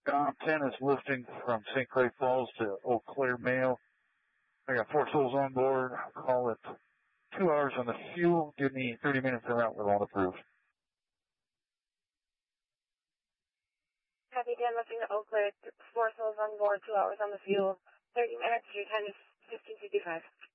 Dom 10 is lifting from St. Clair Falls to Eau Claire, Mayo. I got 4 souls on board. Call it 2 hours on the fuel. Give me 30 minutes to route with all approved. Copy, 10, lifting to Eau Claire, 4 souls on board, 2 hours on the fuel, 30 minutes, your time is 15:55.